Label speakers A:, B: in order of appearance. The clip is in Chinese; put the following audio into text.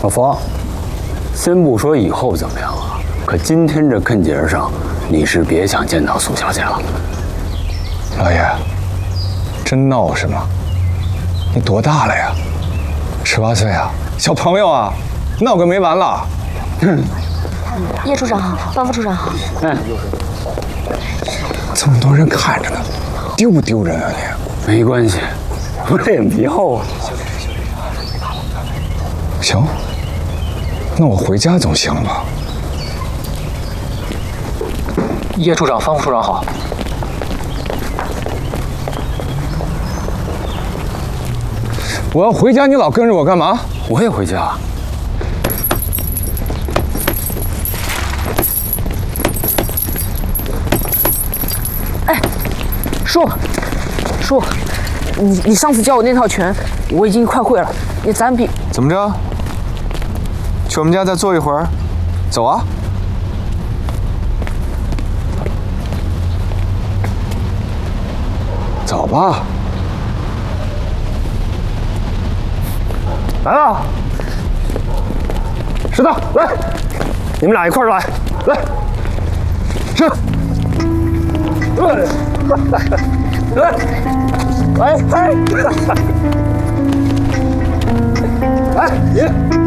A: 老佛，先不说以后怎么样啊，可今天这艮节上，你是别想见到苏小姐了。
B: 老爷，真闹是吗？你多大了呀？18岁啊，小朋友啊，闹个没完了。
C: 叶处长好，方副处长好。
B: 这么多人看着呢，丢不丢人啊你？
A: 没关系，我脸皮厚啊。
B: 行，那我回家总行了吧？
D: 叶处长、方副处长好。
B: 我要回家，你老跟着我干嘛？
A: 我也回家。
C: 哎，叔，你上次教我那套拳，我已经快会了。咱比
B: 怎么着？去我们家再坐一会儿？走啊！走吧。
A: 来了，石头，来，你们俩一块儿来，来，是，来，来，你。